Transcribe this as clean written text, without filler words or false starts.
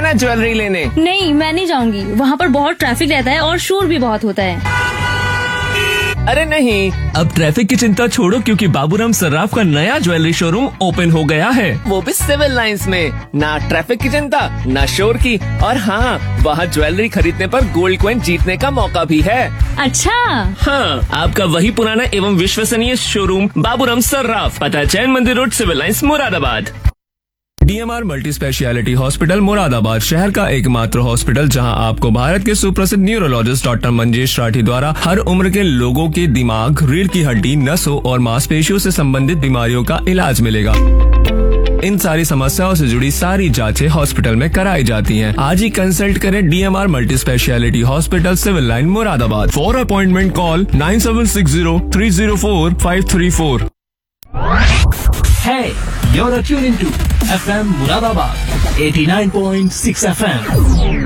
ना ज्वेलरी लेने। नहीं, मैं नहीं जाऊंगी, वहाँ पर बहुत ट्रैफिक रहता है और शोर भी बहुत होता है। अरे नहीं, अब ट्रैफिक की चिंता छोड़ो, क्योंकि बाबूराम सर्राफ का नया ज्वेलरी शोरूम ओपन हो गया है। वो भी सिविल लाइंस में। ना ट्रैफिक की चिंता, ना शोर की, और हाँ, वहाँ ज्वेलरी खरीदने पर गोल्ड कॉइन जीतने का मौका भी है। अच्छा, हाँ, आपका वही पुराना एवं विश्वसनीय शोरूम बाबूराम सर्राफ, पता जैन मंदिर road, civil lines, Moradabad. DMR multi speciality hospital Moradabad शहर का एकमात्र हॉस्पिटल, जहां आपको भारत के सुप्रसिद्ध न्यूरोलॉजिस्ट डॉक्टर मंजेश राठी द्वारा हर उम्र के लोगों के दिमाग, रीढ़ की हड्डी, नसों और मांसपेशियों से संबंधित बीमारियों का इलाज मिलेगा। इन सारी समस्याओं से जुड़ी सारी जांचें हॉस्पिटल में कराई जाती हैं। आज ही कंसल्ट करें DMR multi speciality hospital, civil line, Moradabad. For appointment call 9760304534। Hey, you're tuned into FM Muradabad 89.6 FM.